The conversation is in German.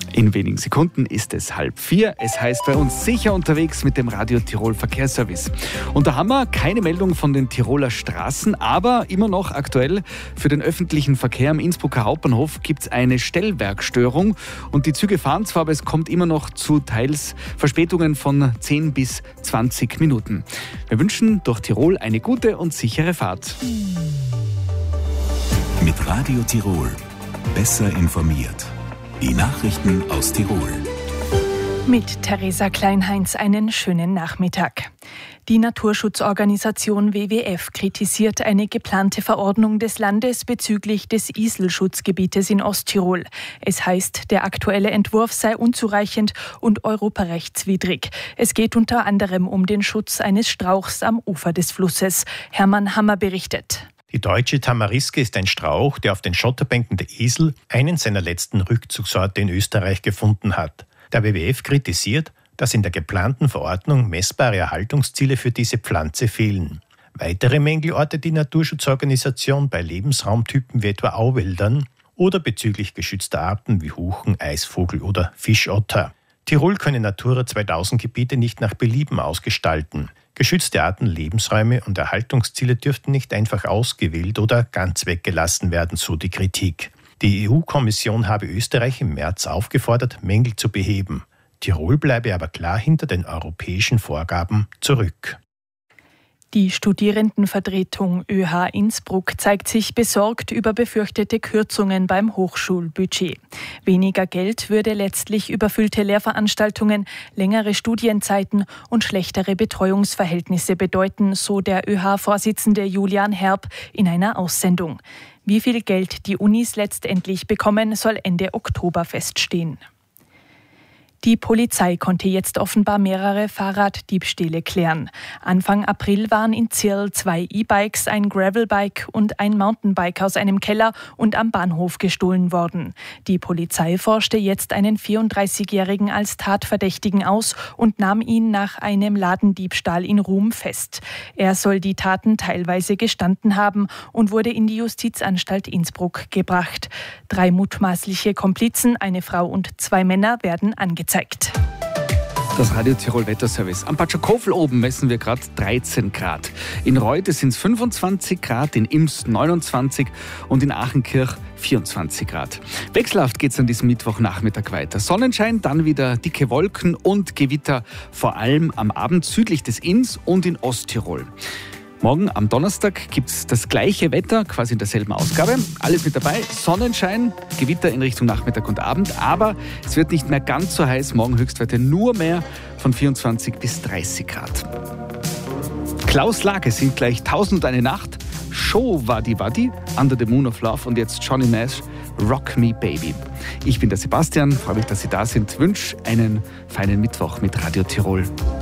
In wenigen Sekunden ist es 3:30. Es heißt bei uns sicher unterwegs mit dem Radio Tirol Verkehrsservice. Und da haben wir keine Meldung von den Tiroler Straßen, aber immer noch aktuell für den öffentlichen Verkehr am Innsbrucker Hauptbahnhof gibt es eine Stellwerkstörung. Und die Züge fahren zwar, aber es kommt immer noch zu teils Verspätungen von 10 bis 20 Minuten. Wir wünschen durch Tirol eine gute und sichere Fahrt. Mit Radio Tirol. Besser informiert. Die Nachrichten aus Tirol. Mit Theresa Kleinheinz einen schönen Nachmittag. Die Naturschutzorganisation WWF kritisiert eine geplante Verordnung des Landes bezüglich des Iselschutzgebietes in Osttirol. Es heißt, der aktuelle Entwurf sei unzureichend und europarechtswidrig. Es geht unter anderem um den Schutz eines Strauchs am Ufer des Flusses. Hermann Hammer berichtet. Die deutsche Tamariske ist ein Strauch, der auf den Schotterbänken der Isel einen seiner letzten Rückzugsorte in Österreich gefunden hat. Der WWF kritisiert, dass in der geplanten Verordnung messbare Erhaltungsziele für diese Pflanze fehlen. Weitere Mängel ortet die Naturschutzorganisation bei Lebensraumtypen wie etwa Auwäldern oder bezüglich geschützter Arten wie Huchen, Eisvogel oder Fischotter. Tirol könne Natura 2000 Gebiete nicht nach Belieben ausgestalten. Geschützte Arten, Lebensräume und Erhaltungsziele dürften nicht einfach ausgewählt oder ganz weggelassen werden, so die Kritik. Die EU-Kommission habe Österreich im März aufgefordert, Mängel zu beheben. Tirol bleibe aber klar hinter den europäischen Vorgaben zurück. Die Studierendenvertretung ÖH Innsbruck zeigt sich besorgt über befürchtete Kürzungen beim Hochschulbudget. Weniger Geld würde letztlich überfüllte Lehrveranstaltungen, längere Studienzeiten und schlechtere Betreuungsverhältnisse bedeuten, so der ÖH-Vorsitzende Julian Herb in einer Aussendung. Wie viel Geld die Unis letztendlich bekommen, soll Ende Oktober feststehen. Die Polizei konnte jetzt offenbar mehrere Fahrraddiebstähle klären. Anfang April waren in Zirl 2 E-Bikes, ein Gravelbike und ein Mountainbike aus einem Keller und am Bahnhof gestohlen worden. Die Polizei forschte jetzt einen 34-Jährigen als Tatverdächtigen aus und nahm ihn nach einem Ladendiebstahl in Ruhm fest. Er soll die Taten teilweise gestanden haben und wurde in die Justizanstalt Innsbruck gebracht. 3 mutmaßliche Komplizen, eine Frau und 2 Männer, werden angezeigt. Das Radio Tirol Wetterservice. Am Patschakofel oben messen wir gerade 13 Grad. In Reute sind es 25 Grad, in Imst 29 und in Achenkirch 24 Grad. Wechselhaft geht es an diesem Mittwochnachmittag weiter. Sonnenschein, dann wieder dicke Wolken und Gewitter, vor allem am Abend südlich des Inns und in Osttirol. Morgen am Donnerstag gibt es das gleiche Wetter, quasi in derselben Ausgabe. Alles mit dabei, Sonnenschein, Gewitter in Richtung Nachmittag und Abend. Aber es wird nicht mehr ganz so heiß. Morgen Höchstwerte nur mehr von 24 bis 30 Grad. Klaus Lage singt gleich 1001 Nacht. Show Wadi Wadi, Under the Moon of Love und jetzt Johnny Nash, Rock Me Baby. Ich bin der Sebastian, freue mich, dass Sie da sind. Wünsche einen feinen Mittwoch mit Radio Tirol.